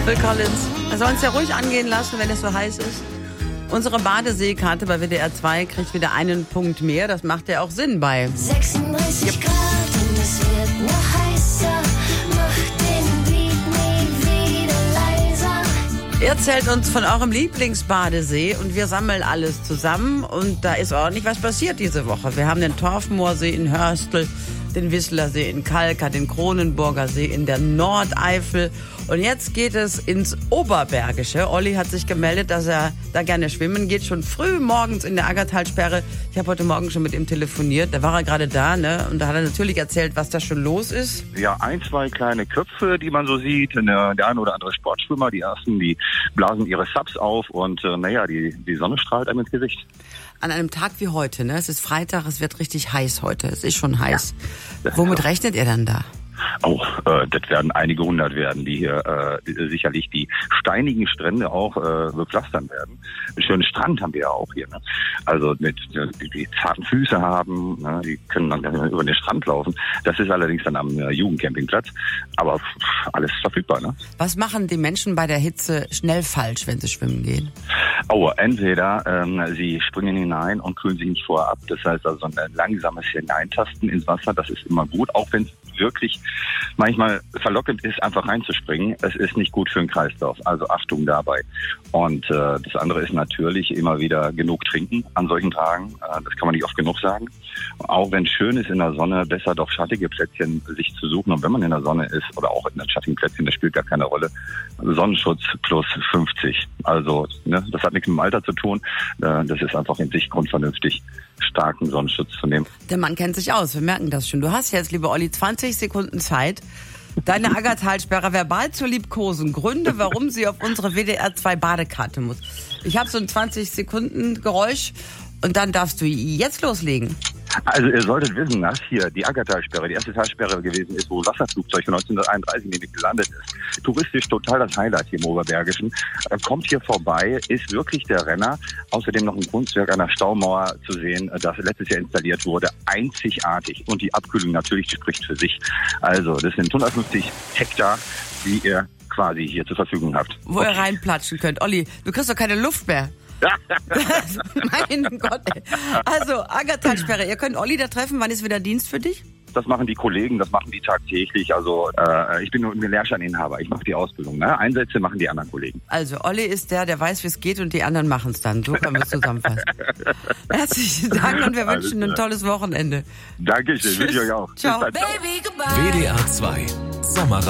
Phil Collins. Wir sollen es ja ruhig angehen lassen, wenn es so heiß ist. Unsere Badeseekarte bei WDR 2 kriegt wieder einen Punkt mehr. Das macht ja auch Sinn bei 36 Grad und es wird noch heißer. Macht den Beat nie wieder leiser. Ihr erzählt uns von eurem Lieblingsbadesee und wir sammeln alles zusammen. Und da ist ordentlich was passiert diese Woche. Wir haben den Torfmoorsee in Hörstel, den Wisslersee in Kalka, den Kronenburger See in der Nordeifel. Und jetzt geht es ins Oberbergische. Olli hat sich gemeldet, dass er da gerne schwimmen geht. Schon früh morgens in der Aggertalsperre. Ich habe heute Morgen schon mit ihm telefoniert. Da war er gerade da, ne? Und da hat er natürlich erzählt, was da schon los ist. Ja, 1, 2 kleine Köpfe, die man so sieht. Der ein oder andere Sportschwimmer, die ersten, die blasen ihre Subs auf und die Sonne strahlt einem ins Gesicht. An einem Tag wie heute, ne? Es ist Freitag, es wird richtig heiß heute. Es ist schon heiß. Ja, Womit rechnet ihr dann da? Das werden einige hundert werden, die hier sicherlich die steinigen Strände auch bepflastern werden. Einen schönen Strand haben wir ja auch hier, ne? Also die zarten Füße haben, ne? Die können dann über den Strand laufen. Das ist allerdings dann am Jugendcampingplatz, aber alles verfügbar, ne? Was machen die Menschen bei der Hitze schnell falsch, wenn sie schwimmen gehen? Entweder sie springen hinein und kühlen sich nicht vorab. Das heißt also ein langsames Hineintasten ins Wasser, das ist immer gut, auch wenn es wirklich manchmal verlockend ist, einfach reinzuspringen. Es ist nicht gut für den Kreislauf, also Achtung dabei. Und das andere ist natürlich immer wieder genug trinken an solchen Tagen. Das kann man nicht oft genug sagen. Auch wenn es schön ist in der Sonne, besser doch schattige Plätzchen sich zu suchen. Und wenn man in der Sonne ist oder auch in einem schattigen Plätzchen, das spielt gar keine Rolle. Sonnenschutz plus 50. Also ne, das hat nichts mit dem Alter zu tun. Das ist einfach in sich grundvernünftig, starken Sonnenschutz zu nehmen. Der Mann kennt sich aus, wir merken das schon. Du hast jetzt, lieber Olli, 20 Sekunden Zeit, deine Aggertalsperre verbal zu liebkosen. Gründe, warum sie auf unsere WDR 2 Badekarte muss. Ich habe so ein 20-Sekunden-Geräusch und dann darfst du jetzt loslegen. Also ihr solltet wissen, dass hier die Aggertalsperre die erste Talsperre gewesen ist, wo Wasserflugzeug von 1931 nämlich gelandet ist. Touristisch total das Highlight hier im Oberbergischen. Kommt hier vorbei, ist wirklich der Renner. Außerdem noch ein Kunstwerk an der Staumauer zu sehen, das letztes Jahr installiert wurde. Einzigartig. Und die Abkühlung natürlich spricht für sich. Also das sind 150 Hektar, die ihr quasi hier zur Verfügung habt. Wo ihr reinplatschen könnt. Olli, du kriegst doch keine Luft mehr. Mein Gott, ey. Also, Aggertalsperre, ihr könnt Olli da treffen. Wann ist wieder Dienst für dich? Das machen die Kollegen, das machen die tagtäglich. Also ich bin nur ein Lehrscheininhaber, ich mache die Ausbildung. Ne? Einsätze machen die anderen Kollegen. Also Olli ist der weiß, wie es geht und die anderen machen es dann. So können wir es zusammenfassen. Herzlichen Dank und wir wünschen ein tolles Wochenende. Dankeschön, wünsche ich euch auch. Ciao. Bis bald. Baby, goodbye. WDR 2 Sommer